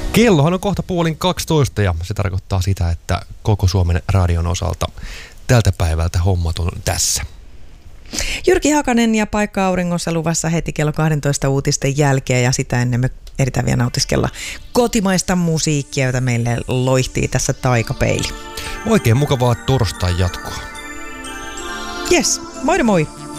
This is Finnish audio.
Kellohan on kohta 11:30 ja se tarkoittaa sitä, että koko Suomen radion osalta tältä päivältä hommat on tässä. Jyrki Hakanen ja Paikka auringossa luvassa heti kello 12 uutisten jälkeen ja sitä ennen me ehditään vielä nautiskella kotimaista musiikkia, jota meille loihtii tässä Taikapeili. Oikein mukavaa torstai jatkoa. Yes, moi moi!